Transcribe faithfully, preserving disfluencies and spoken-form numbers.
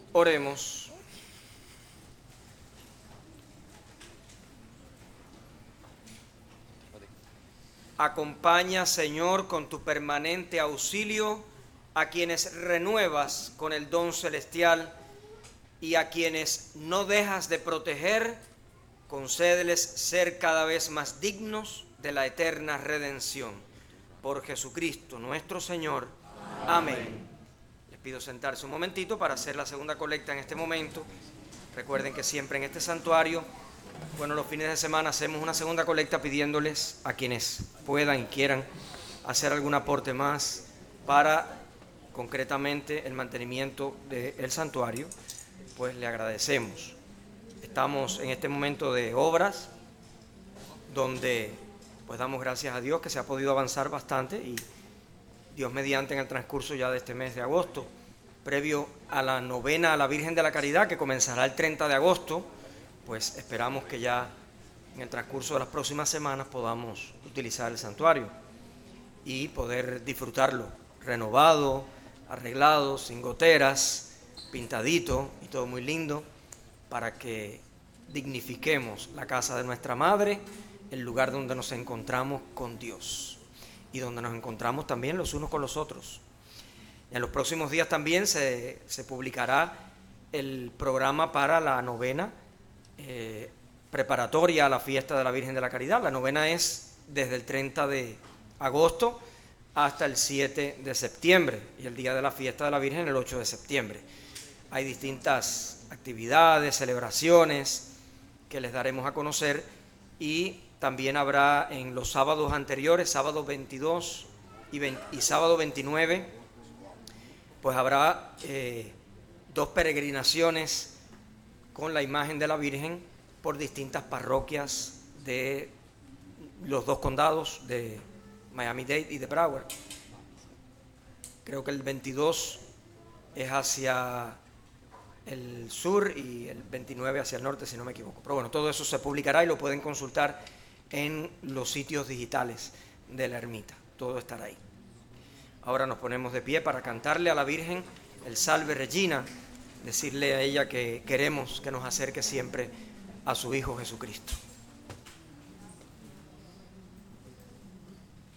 Oremos. Acompaña, Señor, con tu permanente auxilio a quienes renuevas con el don celestial y a quienes no dejas de proteger, concédeles ser cada vez más dignos de la eterna redención. Por Jesucristo nuestro Señor. Amén. Amén. Les pido sentarse un momentito para hacer la segunda colecta en este momento. Recuerden que siempre en este santuario, bueno, los fines de semana hacemos una segunda colecta pidiéndoles a quienes puedan y quieran hacer algún aporte más para concretamente el mantenimiento del santuario, pues le agradecemos. Estamos en este momento de obras donde pues damos gracias a Dios que se ha podido avanzar bastante y Dios mediante en el transcurso ya de este mes de agosto, previo a la novena a la Virgen de la Caridad que comenzará el treinta de agosto, pues esperamos que ya en el transcurso de las próximas semanas podamos utilizar el santuario y poder disfrutarlo renovado, arreglado, sin goteras, pintadito y todo muy lindo, para que dignifiquemos la casa de nuestra Madre, el lugar donde nos encontramos con Dios y donde nos encontramos también los unos con los otros. Y en los próximos días también se, se publicará el programa para la novena eh, preparatoria a la fiesta de la Virgen de la Caridad. La novena es desde el treinta de agosto hasta el siete de septiembre y el día de la fiesta de la Virgen el ocho de septiembre. Hay distintas actividades, celebraciones que les daremos a conocer y también habrá en los sábados anteriores, sábado veintidós y, veinte, y sábado veintinueve, pues habrá eh, dos peregrinaciones con la imagen de la Virgen por distintas parroquias de los dos condados de Miami-Dade y de Broward. Creo que el veintidós es hacia el sur y el veintinueve hacia el norte, si no me equivoco. Pero bueno, todo eso se publicará y lo pueden consultar en los sitios digitales de la ermita. Todo estará ahí. Ahora nos ponemos de pie para cantarle a la Virgen el Salve Regina, decirle a ella que queremos que nos acerque siempre a su Hijo Jesucristo.